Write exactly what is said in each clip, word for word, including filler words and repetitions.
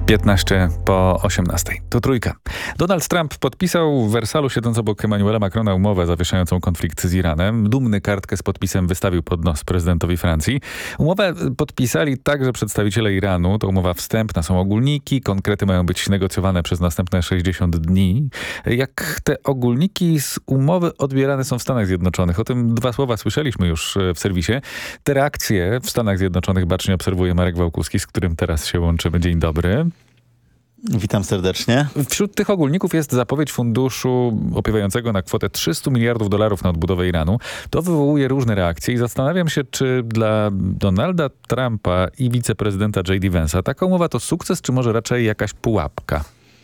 piętnaście po osiemnastej. To trójka. Donald Trump podpisał w Wersalu, siedząc obok Emmanuela Macrona, umowę zawieszającą konflikt z Iranem. Dumny kartkę z podpisem wystawił pod nos prezydentowi Francji. Umowę podpisali także przedstawiciele Iranu. To umowa wstępna, są ogólniki. Konkrety mają być negocjowane przez następne sześćdziesiąt dni. Jak te ogólniki z umowy odbierane są w Stanach Zjednoczonych? O tym dwa słowa słyszeliśmy już w serwisie. Te reakcje w Stanach Zjednoczonych bacznie obserwuje Marek Wałkuski, z którym teraz się łączymy. Dzień dobry. Witam serdecznie. Wśród tych ogólników jest zapowiedź funduszu opiewającego na kwotę trzysta miliardów dolarów na odbudowę Iranu. To wywołuje różne reakcje i zastanawiam się, czy dla Donalda Trumpa i wiceprezydenta J D Vance'a taka umowa to sukces, czy może raczej jakaś pułapka?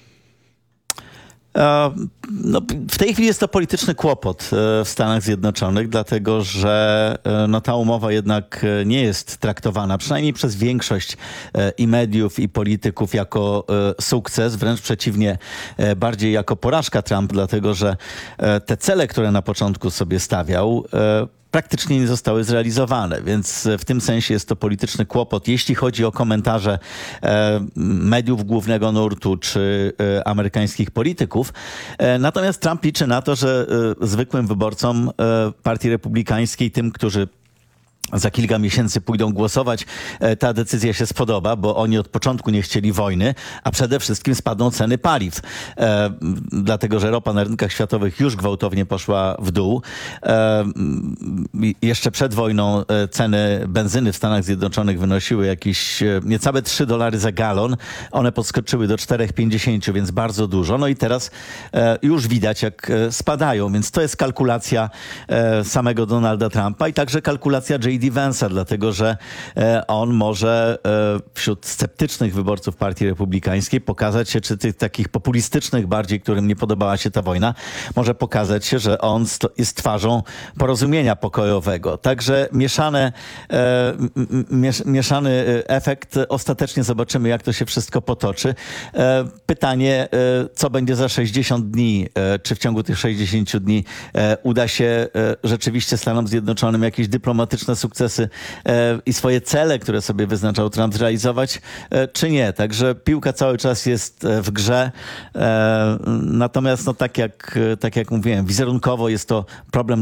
No, w tej chwili jest to polityczny kłopot w Stanach Zjednoczonych, dlatego że no, ta umowa jednak nie jest traktowana, przynajmniej przez większość i mediów, i polityków, jako sukces, wręcz przeciwnie, bardziej jako porażka Trump, dlatego że te cele, które na początku sobie stawiał, praktycznie nie zostały zrealizowane, więc w tym sensie jest to polityczny kłopot, jeśli chodzi o komentarze e, mediów głównego nurtu czy e, amerykańskich polityków. E, natomiast Trump liczy na to, że e, zwykłym wyborcom e, Partii Republikańskiej, tym, którzy za kilka miesięcy pójdą głosować, ta decyzja się spodoba, bo oni od początku nie chcieli wojny, a przede wszystkim spadną ceny paliw. E, dlatego, że ropa na rynkach światowych już gwałtownie poszła w dół. E, jeszcze przed wojną ceny benzyny w Stanach Zjednoczonych wynosiły jakieś niecałe trzy dolary za galon. One podskoczyły do cztery pięćdziesiąt, więc bardzo dużo. No i teraz e, już widać, jak spadają, więc to jest kalkulacja e, samego Donalda Trumpa i także kalkulacja J D Vance'a, dlatego że e, on może e, wśród sceptycznych wyborców Partii Republikańskiej pokazać się, czy tych takich populistycznych bardziej, którym nie podobała się ta wojna, może pokazać się, że on sto, jest twarzą porozumienia pokojowego. Także mieszane, e, miesz, mieszany efekt. Ostatecznie zobaczymy, jak to się wszystko potoczy. E, pytanie, e, co będzie za sześćdziesiąt dni? E, czy w ciągu tych sześćdziesięciu dni e, uda się e, rzeczywiście Stanom Zjednoczonym jakieś dyplomatyczne sukcesy e, i swoje cele, które sobie wyznaczał Trump, zrealizować, e, czy nie. Także piłka cały czas jest w grze. E, natomiast, no, tak jak, tak jak mówiłem, wizerunkowo jest to problem